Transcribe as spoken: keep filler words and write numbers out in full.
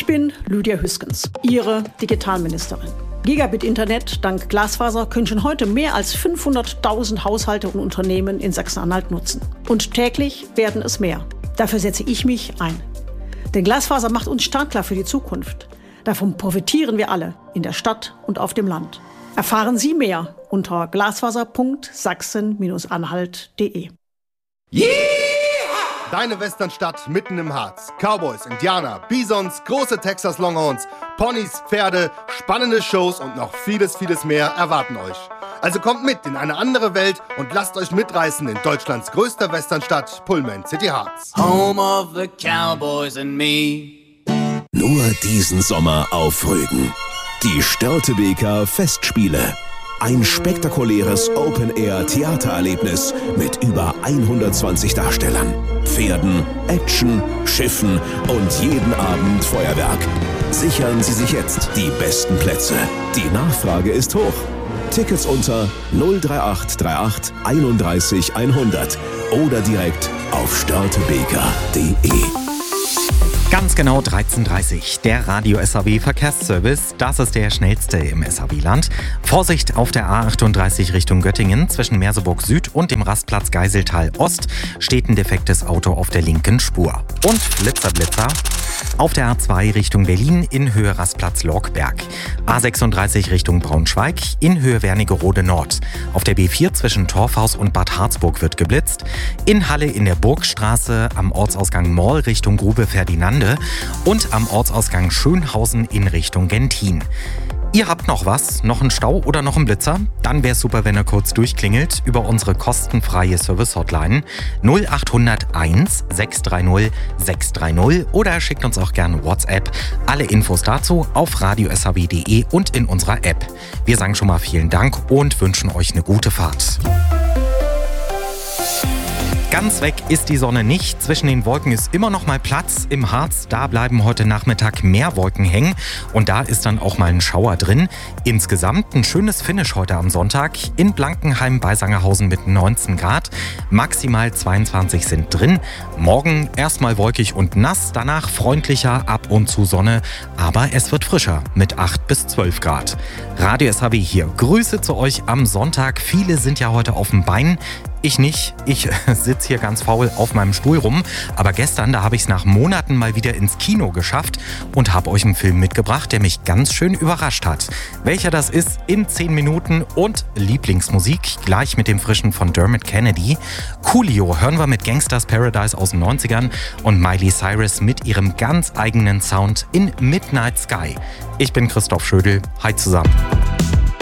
Ich bin Lydia Hüskens, Ihre Digitalministerin. Gigabit-Internet dank Glasfaser können schon heute mehr als fünfhunderttausend Haushalte und Unternehmen in Sachsen-Anhalt nutzen. Und täglich werden es mehr. Dafür setze ich mich ein. Denn Glasfaser macht uns startklar für die Zukunft. Davon profitieren wir alle, in der Stadt und auf dem Land. Erfahren Sie mehr unter glasfaser punkt sachsen Bindestrich anhalt punkt de. Yeah! Deine Westernstadt mitten im Harz. Cowboys, Indianer, Bisons, große Texas Longhorns, Ponys, Pferde, spannende Shows und noch vieles, vieles mehr erwarten euch. Also kommt mit in eine andere Welt und lasst euch mitreißen in Deutschlands größter Westernstadt, Pullman City Harz. Home of the Cowboys and me. Nur diesen Sommer auf Rügen. Die Störtebeker Festspiele. Ein spektakuläres Open-Air-Theatererlebnis mit über hundertzwanzig Darstellern, Pferden, Action, Schiffen und jeden Abend Feuerwerk. Sichern Sie sich jetzt die besten Plätze. Die Nachfrage ist hoch. Tickets unter null drei acht drei acht einunddreißig hundert oder direkt auf störtebeker punkt de. Ganz genau dreizehn Uhr dreißig, der Radio S A W Verkehrsservice. Das ist der schnellste im S A W-Land. Vorsicht auf der A achtunddreißig Richtung Göttingen. Zwischen Merseburg Süd und dem Rastplatz Geiseltal Ost steht ein defektes Auto auf der linken Spur. Und Blitzer, Blitzer. Auf der A zwei Richtung Berlin in Höhe Rastplatz Lorkberg. A sechsunddreißig Richtung Braunschweig in Höhe Wernigerode Nord. Auf der B vier zwischen Torfhaus und Bad Harzburg wird geblitzt. In Halle in der Burgstraße am Ortsausgang Mall Richtung Grube Ferdinande und am Ortsausgang Schönhausen in Richtung Gentin. Ihr habt noch was? Noch einen Stau oder noch einen Blitzer? Dann wäre es super, wenn ihr kurz durchklingelt über unsere kostenfreie Service-Hotline null acht null eins sechs drei null sechs drei null oder schickt uns auch gerne WhatsApp. Alle Infos dazu auf radio s a w punkt de und in unserer App. Wir sagen schon mal vielen Dank und wünschen euch eine gute Fahrt. Ganz weg ist die Sonne nicht. Zwischen den Wolken ist immer noch mal Platz. Im Harz, da bleiben heute Nachmittag mehr Wolken hängen. Und da ist dann auch mal ein Schauer drin. Insgesamt ein schönes Finish heute am Sonntag. In Blankenheim bei Sangerhausen mit neunzehn Grad. Maximal zweiundzwanzig sind drin. Morgen erstmal wolkig und nass. Danach freundlicher, ab und zu Sonne. Aber es wird frischer mit acht bis zwölf Grad. Radio S A W hier. Grüße zu euch am Sonntag. Viele sind ja heute auf dem Bein. Ich nicht. Ich sitze hier ganz faul auf meinem Stuhl rum. Aber gestern, da habe ich es nach Monaten mal wieder ins Kino geschafft und habe euch einen Film mitgebracht, der mich ganz schön überrascht hat. Welcher das ist, in zehn Minuten und Lieblingsmusik, gleich mit dem frischen von Dermot Kennedy. Coolio hören wir mit Gangsters Paradise aus den neunzigern und Miley Cyrus mit ihrem ganz eigenen Sound in Midnight Sky. Ich bin Christoph Schödel. Hi zusammen.